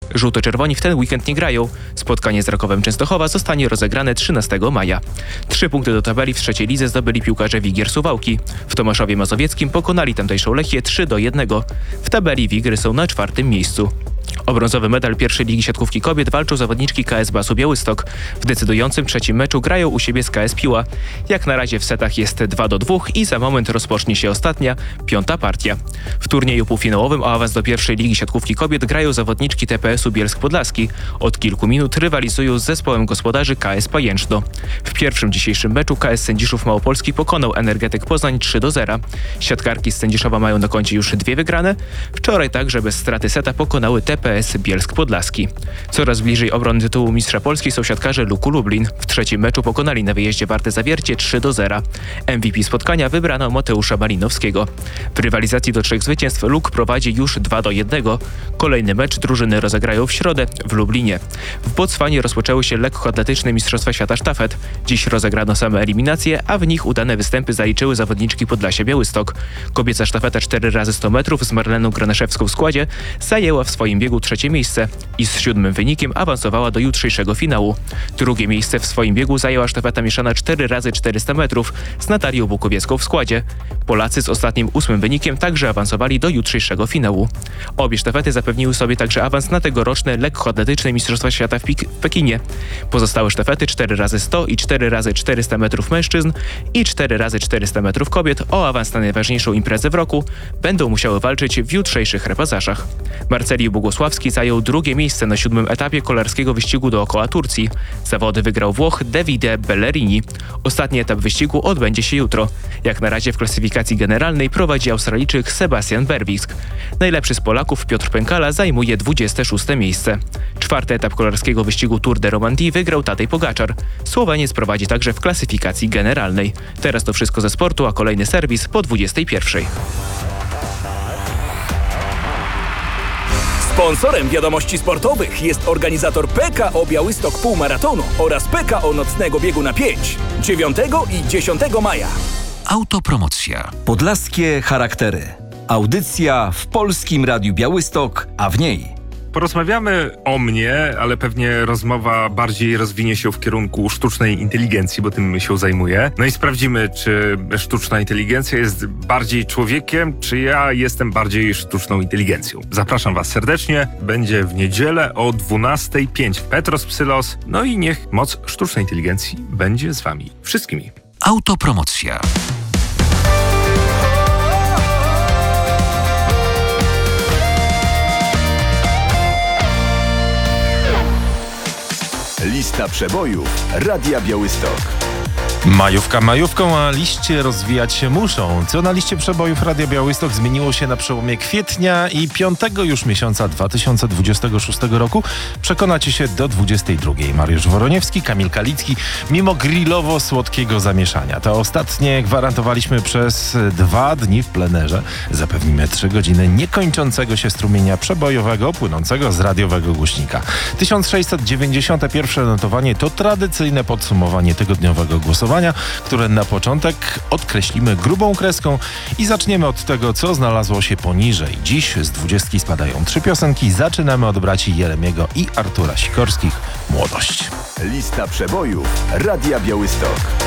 Żółto-czerwoni w ten weekend nie grają. Spotkanie z Rakowem Częstochowa zostanie rozegrane 13 maja. 3 punkty do tabeli w trzeciej lidze zdobyli piłkarze Wigier Suwałki. W Tomaszowie Mazowieckim pokonali tamtejszą Lechię 3-1. W tabeli Wigry są na 4. miejscu. O brązowy medal pierwszej ligi siatkówki kobiet walczą zawodniczki KS Basu Białystok. W decydującym trzecim meczu grają u siebie z KS Piła. Jak na razie w setach jest 2-2 i za moment rozpocznie się ostatnia, 5. partia. W turnieju półfinałowym o awans do pierwszej ligi siatkówki kobiet grają zawodniczki TPS-u Bielsk Podlaski. Od kilku minut rywalizują z zespołem gospodarzy KS Pajęczno. W pierwszym dzisiejszym meczu KS Sędziszów Małopolski pokonał Energetyk Poznań 3-0. Siatkarki z Sędziszowa mają na koncie już 2 wygrane. Wczoraj także bez straty seta pokonały TPS Bielsk Podlaski. Coraz bliżej obrony tytułu mistrza Polski są siatkarze Luku Lublin. W trzecim meczu pokonali na wyjeździe Warte Zawiercie 3-0. MVP spotkania wybrano Mateusza Malinowskiego. W rywalizacji do 3 zwycięstw Luk prowadzi już 2-1. Kolejny mecz drużyny rozegrają w środę w Lublinie. W Botswanie rozpoczęły się lekkoatletyczne Mistrzostwa Świata Sztafet. Dziś rozegrano same eliminacje, a w nich udane występy zaliczyły zawodniczki Podlasia Białystok. Kobieca sztafeta 4x100 metrów z Marleną Groneszewską w składzie zajęła w swoim biegu 3. miejsce i z 7. wynikiem awansowała do jutrzejszego finału. 2. miejsce w swoim biegu zajęła sztafeta mieszana 4x400 metrów z Natalią Bukowiecką w składzie. Polacy z ostatnim 8. wynikiem także awansowali do jutrzejszego finału. Obie sztafety zapewniły sobie także awans na tegoroczne lekkoatletyczne Mistrzostwa Świata w Pekinie. Pozostałe sztafety 4x100 i 4x400 metrów mężczyzn i 4x400 metrów kobiet o awans na najważniejszą imprezę w roku będą musiały walczyć w jutrzejszych repasażach. Marceli Bogusławski zajął 2. miejsce na 7. etapie kolarskiego wyścigu dookoła Turcji. Zawody wygrał Włoch Davide Bellerini. Ostatni etap wyścigu odbędzie się jutro. Jak na razie w klasyfikacji generalnej prowadzi Australijczyk Sebastian Berwisk. Najlepszy z Polaków Piotr Pękala zajmuje 26. miejsce. 4. etap kolarskiego wyścigu Tour de Romandie wygrał Tadej Pogaczar. Słoweniec prowadzi także w klasyfikacji generalnej. Teraz to wszystko ze sportu, a kolejny serwis po 21. Sponsorem wiadomości sportowych jest organizator PKO Białystok Półmaratonu oraz PKO Nocnego Biegu na 5 9 i 10 maja. Autopromocja. Podlaskie charaktery. Audycja w Polskim Radiu Białystok, a w niej porozmawiamy o mnie, ale pewnie rozmowa bardziej rozwinie się w kierunku sztucznej inteligencji, bo tym się zajmuję. No i sprawdzimy, czy sztuczna inteligencja jest bardziej człowiekiem, czy ja jestem bardziej sztuczną inteligencją. Zapraszam Was serdecznie. Będzie w niedzielę o 12:05 Petros Psylos. No i niech moc sztucznej inteligencji będzie z Wami wszystkimi. Autopromocja. Lista przebojów Radia Białystok. Majówka majówką, a liście rozwijać się muszą. Co na liście przebojów Radia Białystok zmieniło się na przełomie kwietnia i 5 już miesiąca 2026 roku? Przekonacie się do 22. Mariusz Woroniewski, Kamil Kalicki. Mimo grillowo-słodkiego zamieszania. To ostatnie gwarantowaliśmy przez 2 dni w plenerze. Zapewnimy 3 godziny niekończącego się strumienia przebojowego płynącego z radiowego głośnika. 1691 notowanie to tradycyjne podsumowanie tygodniowego głosowania, które na początek odkreślimy grubą kreską i zaczniemy od tego, co znalazło się poniżej. Dziś z 20 spadają 3 piosenki. Zaczynamy od braci Jeremiego i Artura Sikorskich. Młodość. Lista przebojów Radia Białystok.